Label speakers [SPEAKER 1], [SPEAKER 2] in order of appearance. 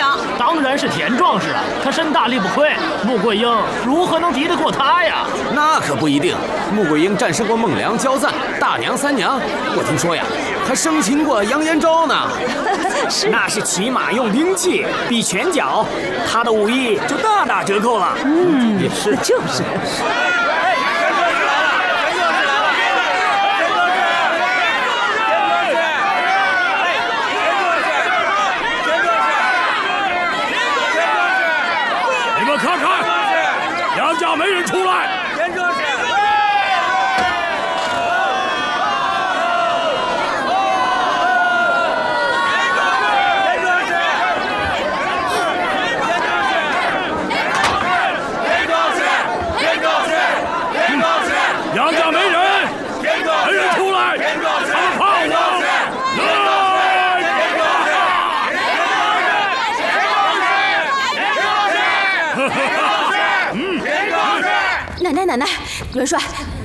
[SPEAKER 1] 呀？
[SPEAKER 2] 当然是田壮士啊，他身大力不亏，穆桂英如何能敌得过他呀？
[SPEAKER 3] 那可不一定。穆桂英战胜过孟良、焦赞、大娘、三娘，我听说呀，还生擒过杨延昭呢。
[SPEAKER 4] 那是骑马用兵器，比拳脚，他的武艺就大打折扣了。
[SPEAKER 3] 也是，
[SPEAKER 1] 就是。
[SPEAKER 2] 你们看看，杨家没人出来。杨家没人，没人出来，他们怕我。
[SPEAKER 1] 奶奶，元帅，